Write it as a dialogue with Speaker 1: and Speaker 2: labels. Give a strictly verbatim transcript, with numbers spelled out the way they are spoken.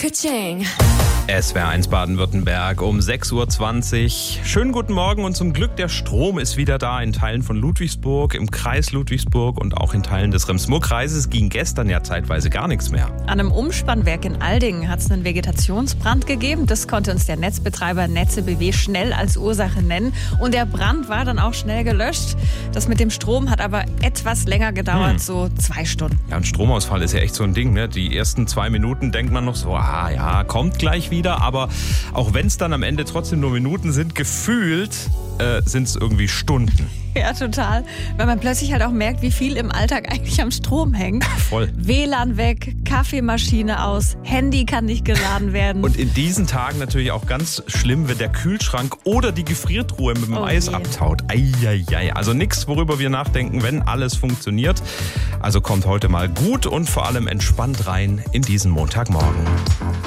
Speaker 1: Ka-ching.
Speaker 2: S W R eins Baden-Württemberg um sechs Uhr zwanzig. Schönen guten Morgen und zum Glück, der Strom ist wieder da in Teilen von Ludwigsburg, im Kreis Ludwigsburg und auch in Teilen des Rems-Murr-Kreises ging gestern ja zeitweise gar nichts mehr.
Speaker 3: An einem Umspannwerk in Aldingen hat es einen Vegetationsbrand gegeben. Das konnte uns der Netzbetreiber Netze B W schnell als Ursache nennen. Und der Brand war dann auch schnell gelöscht. Das mit dem Strom hat aber etwas länger gedauert, hm. so zwei Stunden.
Speaker 2: Ja, ein Stromausfall ist ja echt so ein Ding, ne? Die ersten zwei Minuten denkt man noch so, ah ja, kommt gleich wieder. Aber auch wenn es dann am Ende trotzdem nur Minuten sind, gefühlt äh, sind es irgendwie Stunden.
Speaker 3: Ja, total. Weil man plötzlich halt auch merkt, wie viel im Alltag eigentlich am Strom hängt.
Speaker 2: Voll.
Speaker 3: W L A N weg, Kaffeemaschine aus, Handy kann nicht geladen werden.
Speaker 2: Und in diesen Tagen natürlich auch ganz schlimm, wenn der Kühlschrank oder die Gefriertruhe mit dem
Speaker 3: Oh
Speaker 2: Eis
Speaker 3: je.
Speaker 2: abtaut. Eieiei. Also nichts, worüber wir nachdenken, wenn alles funktioniert. Also kommt heute mal gut und vor allem entspannt rein in diesen Montagmorgen.